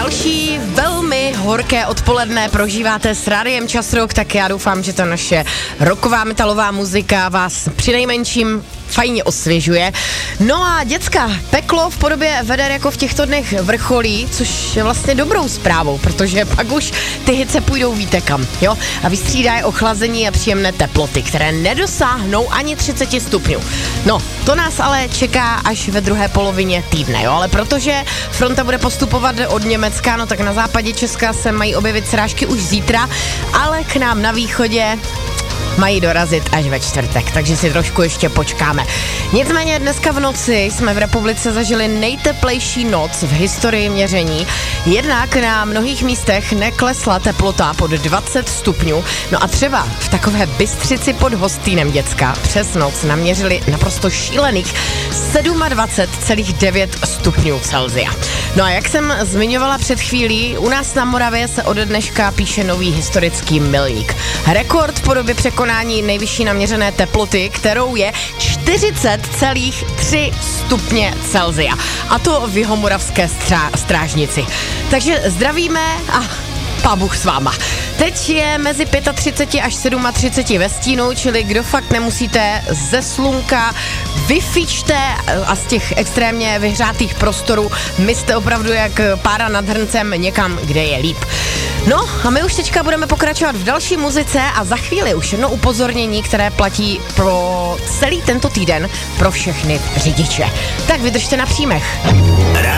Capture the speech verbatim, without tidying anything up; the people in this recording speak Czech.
Další velmi horké odpoledne prožíváte s Rádiem Čas Rock, tak já doufám, že ta naše rocková metalová muzika vás přinejmenším fajně osvěžuje. No a děcka, peklo v podobě veder jako v těchto dnech vrcholí, což je vlastně dobrou zprávou, protože pak už ty hice půjdou víte kam, jo? A vystřídá je ochlazení a příjemné teploty, které nedosáhnou ani třicet stupňů. No, to nás ale čeká až ve druhé polovině týdne, jo? Ale protože fronta bude postupovat od Německa, no tak na západě Česka se mají objevit srážky už zítra, ale k nám na východě mají dorazit až ve čtvrtek, takže si trošku ještě počkáme. Nicméně dneska v noci jsme v republice zažili nejteplejší noc v historii měření. Jednak na mnohých místech neklesla teplota pod dvacet stupňů, no a třeba v takové Bystřici pod Hostýnem, děcka, přes noc naměřili naprosto šílených dvacet sedm celá devět stupňů Celsia. No a jak jsem zmiňovala před chvílí, u nás na Moravě se ode dneška píše nový historický milník. Rekord v podobě překonání nejvyšší naměřené teploty, kterou je čtyřicet celá tři stupně Celsia. A to v jihomoravské strá- strážnici. Takže zdravíme a pán Bůh s váma. Teď je mezi třicet pět až třicet sedm ve stínu, čili kdo fakt nemusíte ze slunka, vyfičte a z těch extrémně vyhřátých prostorů my jste opravdu jak pára nad hrncem někam, kde je líp. No a my už teďka budeme pokračovat v další muzice a za chvíli už jedno upozornění, které platí pro celý tento týden pro všechny řidiče. Tak vydržte na příjmech.